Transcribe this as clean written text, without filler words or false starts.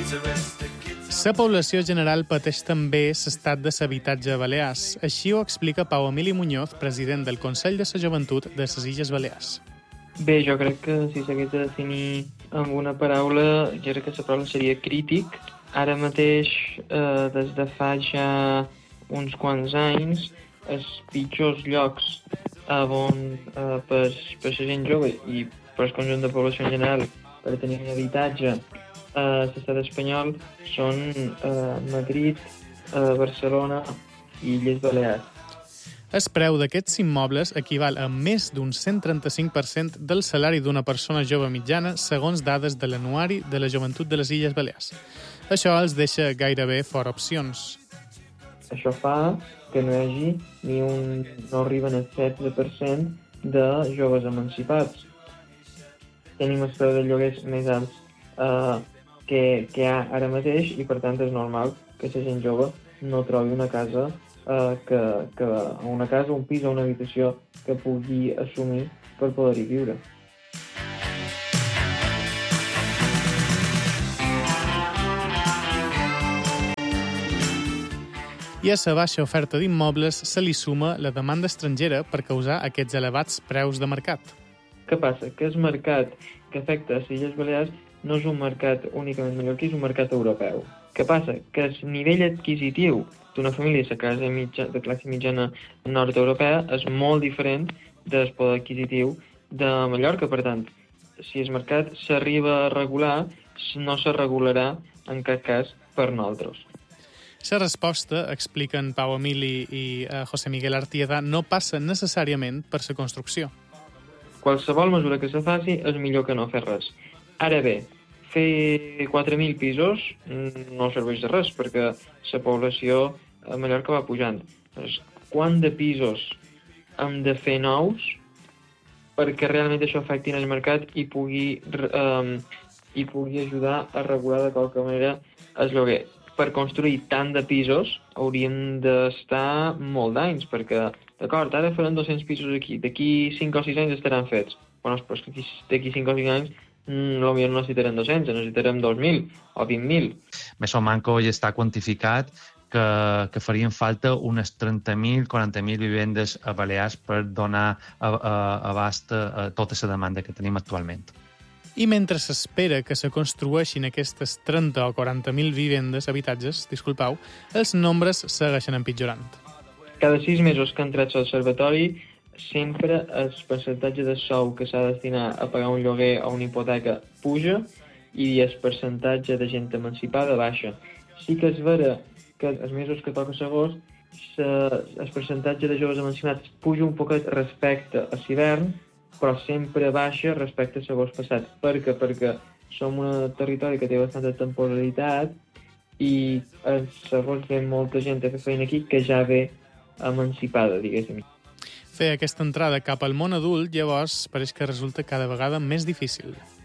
La població general pateix també l'estat de l'habitatge a Balears. Així ho explica Pau Emili Muñoz, president del Consell de la Joventut de les Illes Balears. Bé, jo crec que si s'hagués de definir amb una paraula, jo crec que la paraula seria crític. Ara mateix, des de fa ja uns quants anys, els pitjors llocs on per la gent jove i per el conjunt de població en general per tenir un habitatge a l'estat espanyol són Madrid, Barcelona i Illes Balears. El preu d'aquests immobles equival a més d'un 135% del salari d'una persona jove mitjana, segons dades de l'Anuari de la Joventut de les Illes Balears. Això els deixa gairebé fora opcions. Això fa que no arriben al 16% de joves emancipats. Tenim els preus de lloguers més alts que hi ha ara mateix i, per tant, és normal que la gent jove no trobi una casa, un pis o una habitació que pugui assumir per poder-hi viure. I a la baixa oferta d'immobles se li suma la demanda estrangera per causar aquests elevats preus de mercat. Què passa? Que el mercat que afecta a les Illes Balears no és un mercat únicament mallorquí, és un mercat europeu. Què passa? Que el nivell adquisitiu d'una família de classe mitjana nord-europea és molt diferent del poder adquisitiu de Mallorca. Per tant, si el mercat s'arriba a regular, no se regularà en cap cas per nosaltres. La resposta, expliquen Pau Emili i José Miguel Artieda, no passa necessàriament per la construcció. Qualsevol mesura que se faci és millor que no fer res. Ara bé, fer 4.000 pisos no serveix de res, perquè la població a Mallorca va pujant. Quant de pisos hem de fer nous perquè realment això afecti el mercat i pugui ajudar a regular de qualque manera el lloguer? Per construir tant de pisos hauríem d'estar molt d'anys, perquè, d'acord, ara faran 200 pisos aquí, d'aquí 5 o 6 anys estaran fets. Però d'aquí 5 o 6 anys potser no necessitarem 200, necessitarem 2.000 o 20.000. Més o manco ja està quantificat que farien falta unes 30.000, 40.000 vivendes a Balears per donar abast a tota la demanda que tenim actualment. I mentre s'espera que se construeixin aquestes 30 o 40.000 habitatges, els nombres segueixen empitjorant. Cada 6 mesos que ha entrat a l'observatori, sempre el percentatge de sou que s'ha de destinar a pagar un lloguer o una hipoteca puja i el percentatge de gent emancipada baixa. Sí que és vera que els mesos que toca l'agost el percentatge de joves emancipats puja un poquet respecte a l'hivern, però sempre baixa respecte a l'agost passat. Per què? Perquè som un territori que té bastanta temporalitat i a l'agost ve molta gent a fer feina aquí que ja ve emancipada, diguéssim. Fer aquesta entrada cap al món adult, llavors, pareix que resulta cada vegada més difícil.